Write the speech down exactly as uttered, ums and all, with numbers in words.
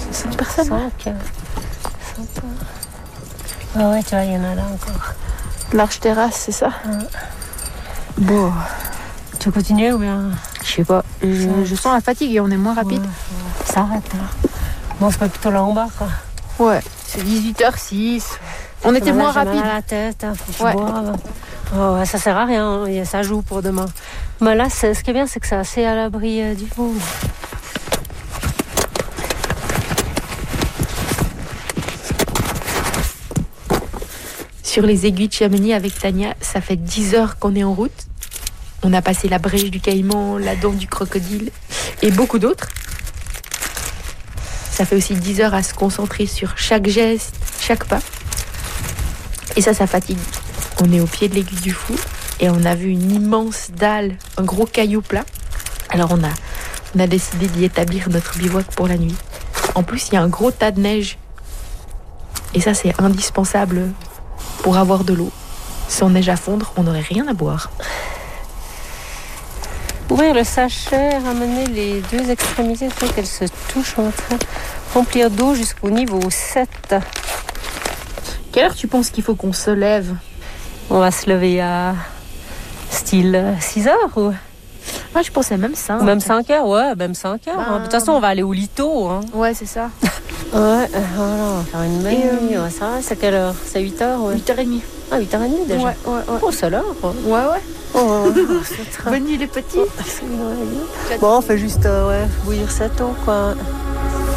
cinq personnes. cinq. Ah ouais, tu vois, il y en a là encore. Large terrasse, c'est ça? Ouais. Bon. Tu veux continuer ou bien? Je sais pas. Je, je sens la fatigue et on est moins rapide. Ouais, ouais. Ça arrête là. Bon, on se met plutôt là en bas, quoi. Ouais, c'est dix-huit heures six. On était Là, moins j'ai mal rapide. à la tête, hein, faut que Ouais. je boive. Oh, ouais, ça sert à rien, hein, ça joue pour demain. Mais là, c'est, ce qui est bien, c'est que c'est assez à l'abri euh, du monde. Sur les aiguilles de Chamonix avec Tania, ça fait dix heures qu'on est en route. On a passé la brèche du Caïman, la dent du crocodile et beaucoup d'autres. Ça fait aussi dix heures à se concentrer sur chaque geste, chaque pas. Et ça, ça fatigue. On est au pied de l'aiguille du Fou et on a vu une immense dalle, un gros caillou plat. Alors on a, on a décidé d'y établir notre bivouac pour la nuit. En plus, il y a un gros tas de neige. Et ça, c'est indispensable pour avoir de l'eau. Sans neige à fondre, on n'aurait rien à boire. Ouvrir le sachet, ramener les deux extrémités, il faut qu'elles se touchent entre elles. Remplir d'eau jusqu'au niveau sept. Quelle heure tu penses qu'il faut qu'on se lève? On va se lever à style six heures ou Moi, je pensais même ça. même cinq heures, ouais, même cinq heures. Ben... hein. De toute façon, on va aller au lit tôt. Hein. Ouais, c'est ça. Ouais, euh, voilà, on va faire une belle Et, nuit. euh, Ouais, ça va, c'est quelle heure? C'est huit heures, ouais. huit heures trente. Ah, huit heures trente déjà. Ouais, ouais, ouais. Oh, c'est l'heure. Quoi. Ouais, ouais. Oh, ouais, ouais, c'est très... Bonne nuit les petits. Bon, on fait juste euh, ouais, bouillir cette eau, quoi.